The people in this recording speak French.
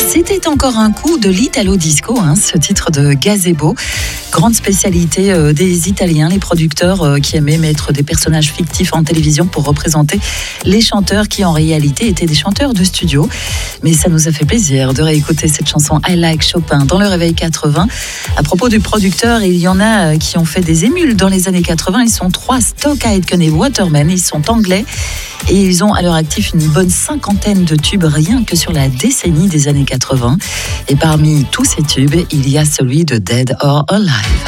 C'était encore un coup de l'Italo Disco, ce titre de Gazebo. Grande spécialité des Italiens, les producteurs qui aimaient mettre des personnages fictifs en télévision pour représenter les chanteurs qui en réalité étaient des chanteurs de studio. Mais ça nous a fait plaisir de réécouter cette chanson I Like Chopin dans le Réveil 80. À propos du producteur, il y en a qui ont fait des émules dans les années 80. Ils sont 3, Stock Aitken et Waterman. Ils sont anglais et ils ont à leur actif une bonne 50aine de tubes rien que sur la décennie des années 80. Et parmi tous ces tubes, il y a celui de Dead or Alive.